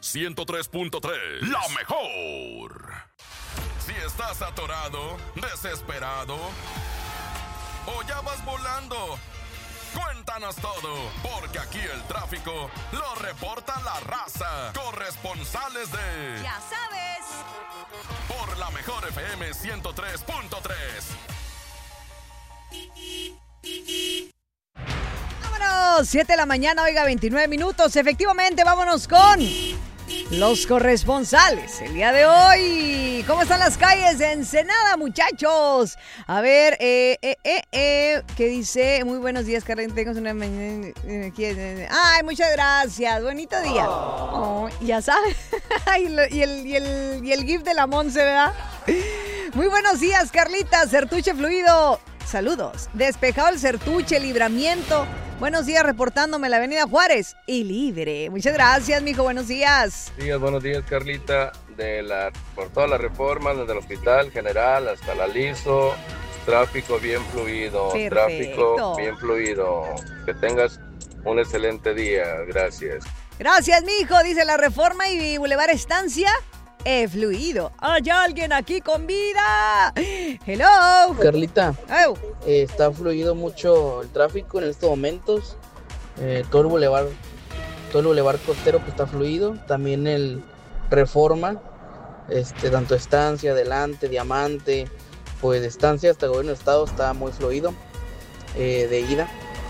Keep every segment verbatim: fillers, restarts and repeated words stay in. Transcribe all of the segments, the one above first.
ciento tres punto tres, la mejor. Si estás atorado, desesperado o ya vas volando, cuéntanos todo, porque aquí el tráfico lo reporta la raza. Corresponsales de... Ya sabes. Por la mejor F M ciento tres punto tres. Vámonos, siete de la mañana, oiga, veintinueve minutos. Efectivamente, vámonos con los corresponsales. El día de hoy, ¿cómo están las calles de Ensenada, muchachos? A ver, eh, eh, eh, eh, ¿qué dice? Muy buenos días, Carlita. Tengas una mañana. Ay, muchas gracias. Bonito día. Oh, ya sabes. y, lo, y, el, y, el, y el gif de la Monse, ¿verdad? Muy buenos días, Carlita. Sertuche fluido. Saludos. Despejado el Sertuche, libramiento. Buenos días, reportándome la avenida Juárez y libre. Muchas gracias, mijo. Buenos días. Días, buenos días, Carlita. De la, por todas las reformas, desde el Hospital General hasta la Liso. Tráfico bien fluido. Perfecto. Tráfico bien fluido. Que tengas un excelente día. Gracias. Gracias, mijo. Dice la Reforma y Boulevard Estancia. He fluido. ¿Hay alguien aquí con vida? Hello. Carlita, Oh. eh, está fluido mucho el tráfico en estos momentos. Eh, todo el bulevar, todo el bulevar costero pues está fluido. También el Reforma, este, tanto Estancia, Adelante, Diamante, pues de Estancia hasta Gobierno de Estado está muy fluido. Eh, de ida,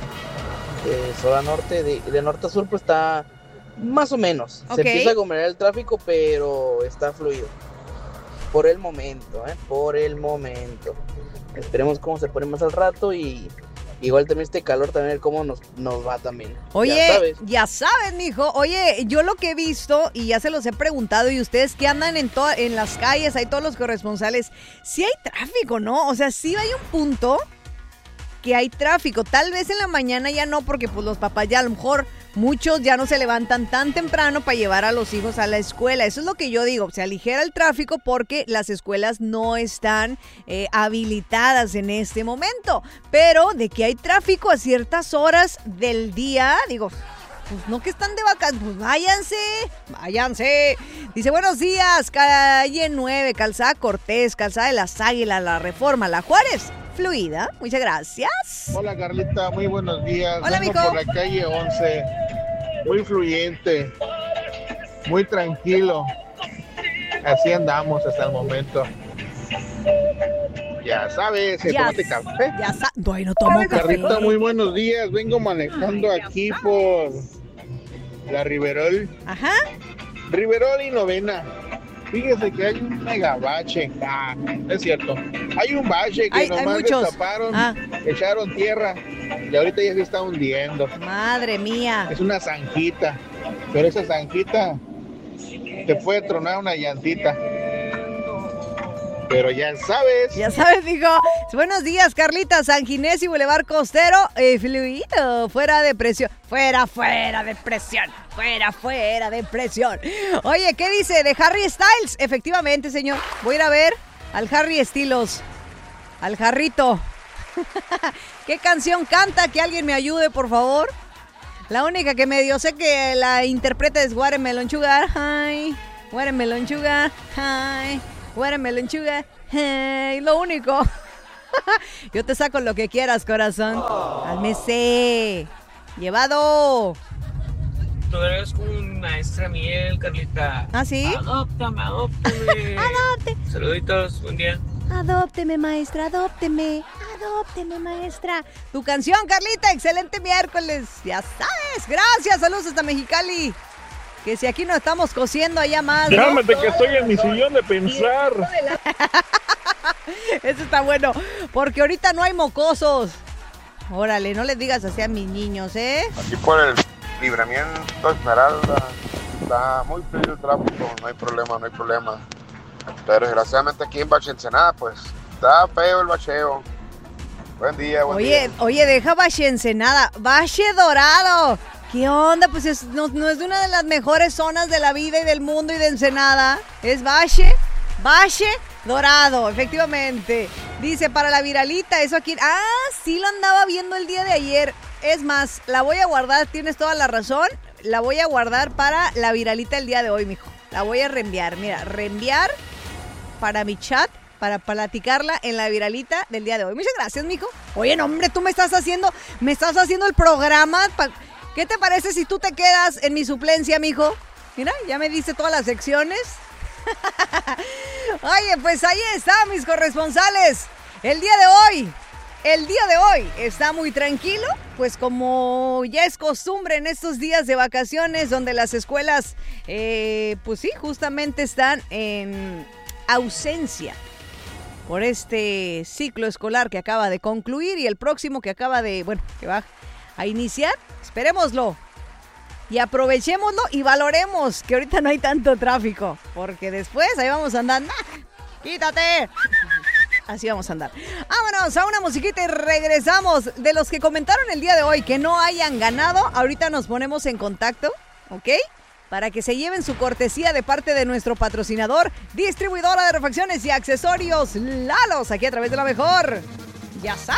de sur a norte, de, de norte a sur pues está más o menos. Ok. Se empieza a aglomerar el tráfico, pero está fluido. Por el momento, ¿eh? Por el momento. Esperemos cómo se pone más al rato y igual también este calor, también cómo nos, nos va también. Oye, ya sabes. ya sabes, mijo. Oye, yo lo que he visto, y ya se los he preguntado, y ustedes que andan en, to- en las calles, hay todos los corresponsales, sí hay tráfico, ¿no? O sea, sí hay un punto que hay tráfico. Tal vez en la mañana ya no, porque pues los papás ya a lo mejor muchos ya no se levantan tan temprano para llevar a los hijos a la escuela. Eso es lo que yo digo, se aligera el tráfico porque las escuelas no están eh, habilitadas en este momento. Pero de que hay tráfico a ciertas horas del día, digo, pues no que están de vacaciones, pues váyanse, váyanse. Dice, buenos días, calle nueve, Calzada Cortés, Calzada de las Águilas, La Reforma, La Juárez. Fluida, muchas gracias. Hola Carlita, muy buenos días. Hola, Vengo mijo. por la calle once, muy fluyente, muy tranquilo. Así andamos hasta el momento. Ya sabes, Ya tómate café. Ya sa- Ay, no tomo café. Carlita, muy buenos días. Vengo manejando aquí por la Riverol. Ajá. Riverol y Novena. Fíjese que hay un mega bache. Ah, es cierto. Hay un bache que Hay- hay nomás muchos. destaparon, Ah. echaron tierra y ahorita ya se está hundiendo. Madre mía. Es una zanjita, pero esa zanjita te puede tronar una llantita. Pero ya sabes. Ya sabes, digo. Buenos días, Carlita. San Ginés y Boulevard Costero. Eh, fluido. Fuera de presión. Fuera, fuera de presión. Fuera, fuera de presión. Oye, ¿qué dice? De Harry Styles. Efectivamente, señor. Voy a ir a ver al Harry Estilos. Al jarrito. ¿Qué canción canta? Que alguien me ayude, por favor. La única que me dio, sé que la interpreta es Watermelon Sugar. Hi. Watermelon Sugar. Hi. Watermelon Sugar. Hey. Lo único. Yo te saco lo que quieras, corazón. Cálmese. Llevado. Tú eres como una maestra miel, Carlita. ¿Ah, sí? Adóptame, adóptame. Adopte. Saluditos, buen día. Adópteme, maestra, adópteme. Adópteme, maestra. Tu canción, Carlita. Excelente miércoles. Ya sabes. Gracias. Saludos hasta Mexicali. Que si aquí no estamos cosiendo allá más, ¿no? Cálmate que estoy en mi sillón de pensar. Eso está bueno. Porque ahorita no hay mocosos. Órale, no les digas así a mis niños, ¿eh? Aquí por el libramiento Esmeralda está muy fluido el tráfico, no hay problema, no hay problema. Pero desgraciadamente aquí en Bache Ensenada, pues está feo el bacheo. Buen día, buen Oye, día. oye, deja Valle Ensenada, Valle Dorado. ¿Qué onda? Pues es, no, no es de una de las mejores zonas de la vida y del mundo y de Ensenada. Es Valle, Valle Dorado, efectivamente. Dice, para la viralita, eso aquí... Ah, sí lo andaba viendo el día de ayer. Es más, la voy a guardar, tienes toda la razón. la voy a guardar para la viralita el día de hoy, mijo. La voy a reenviar, mira, reenviar para mi chat, para platicarla en la viralita del día de hoy. Muchas gracias, mijo. Oye, no, hombre, tú me estás haciendo, me estás haciendo el programa. Pa- ¿Qué te parece si tú te quedas en mi suplencia, mijo? Mira, ya me dice todas las secciones. Oye, pues ahí está, mis corresponsales. El día de hoy, el día de hoy está muy tranquilo, pues como ya es costumbre en estos días de vacaciones, donde las escuelas, eh, pues sí, justamente están en ausencia por este ciclo escolar que acaba de concluir y el próximo que acaba de, bueno, que va a iniciar. Esperémoslo y aprovechémoslo y valoremos que ahorita no hay tanto tráfico, porque después ahí vamos a andar. ¡Ah! ¡Quítate! Así vamos a andar. Vámonos a una musiquita y regresamos. De los que comentaron el día de hoy que no hayan ganado, ahorita nos ponemos en contacto, ¿ok? Para que se lleven su cortesía de parte de nuestro patrocinador, distribuidora de refacciones y accesorios Lalos, aquí a través de La Mejor. Ya sabes.